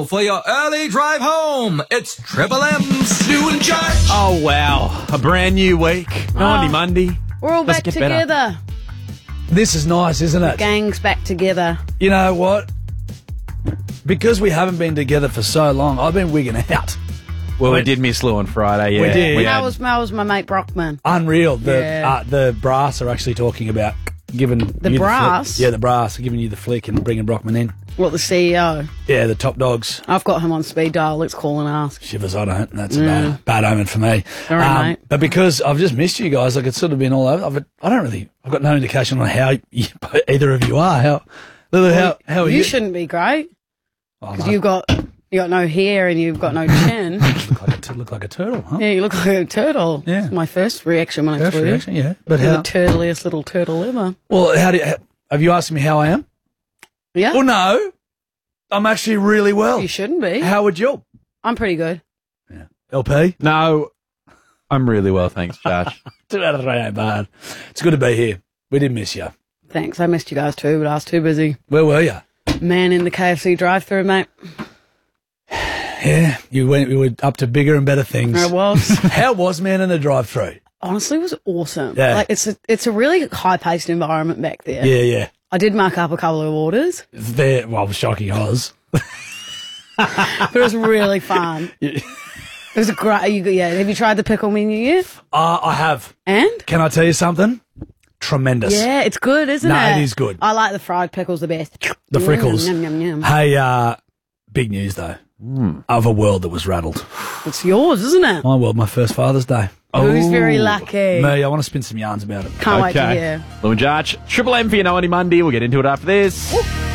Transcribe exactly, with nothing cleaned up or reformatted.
Now for your early drive home, it's Triple M's Stu and Josh. Oh, wow. A brand new week. ninety Oh. Monday. We're all Doesn't back get better. together. This is nice, isn't it? Gang's back together. You know what? Because we haven't been together for so long, I've been wigging out. Well, we did miss Lou on Friday, yeah. We did. We How had- was, how was my mate Brockman? Unreal. The Yeah. uh, the brass are actually talking about giving The you brass? The flick. Yeah, the brass are giving you the flick and bringing Brockman in. What, the C E O? Yeah, the top dogs. I've got him on speed dial. Let's call and ask. Shivers, I don't. That's a bad, bad omen for me. Sorry, mate. But because I've just missed you guys, like it's sort of been all over. I've, I don't really. I've got no indication on how you, either of you are. How, Lulu, how, how are you? You shouldn't be great Oh, because no. you've got you got no hair and you've got no chin. look like a, t- look like a turtle, huh? Yeah, you look like a turtle. Yeah. That's my first reaction when I First saw you. reaction, yeah. But You're how? the turtliest little turtle ever. Well, how do you, how, have you asked me how I am? Yeah, Well, no. I'm actually really well. you shouldn't be. How would you? I'm pretty good. L P? No, I'm really well, thanks, Josh. Two out of three ain't bad. It's good to be here. We did miss you. Thanks. I missed you guys too, but I was too busy. Where were you? Man in the K F C drive-through, mate. Yeah, you went. We were up to bigger and better things. I was. How was man in the drive-through? Honestly, it was awesome. Yeah. Like it's a it's a really high-paced environment back there. Yeah, yeah. I did mark up a couple of orders, There. Well, shocking Oz. but it was really fun. It was a great. You, yeah, have you tried the pickle menu yet? Uh, I have. And Can I tell you something? Tremendous. yeah, it's good, isn't No, it? it is good. I like the fried pickles the best. The frickles. Yum, yum, yum, yum. Hey, uh, big news though. Of a world that was rattled. It's yours, isn't it? My world, my first Father's Day. Who's very Oh. lucky? Me, I want to spin some yarns about it. Can't wait to hear. Lou and Josh. Triple M for your ninety Monday. We'll get into it after this.